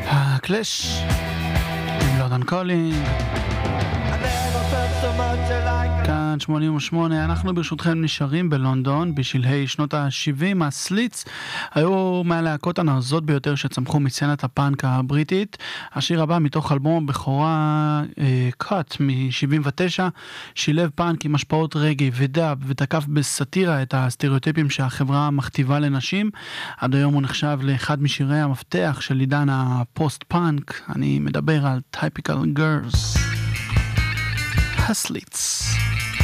הקלאש עם לונדון קולינג. כאן 88, אנחנו ברשותכם נשארים בלונדון בשלהי שנות ה-70. הסליץ היו מהלהקות הנעזות ביותר שצמחו מסצנת הפאנק הבריטית. השיר הבא מתוך אלבום הבכורה קאט מ-79 שילב פאנק עם השפעות רגעי ודאב ותקף בסאטירה את הסטריאוטיפים שהחברה מכתיבה לנשים. עד היום הוא נחשב לאחד משירי המפתח של עידן הפוסט פאנק. אני מדבר על Typical Girls. הסליץ.